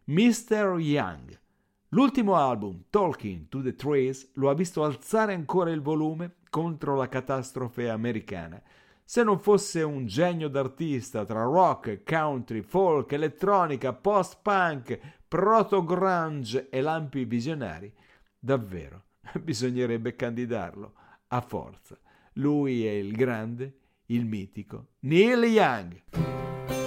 Mr. Young. L'ultimo album, Talking to the Trees, lo ha visto alzare ancora il volume contro la catastrofe americana. Se non fosse un genio d'artista tra rock, country, folk, elettronica, post-punk, proto-grunge e lampi visionari, davvero bisognerebbe candidarlo a forza. Lui è il grande, il mitico Neil Young.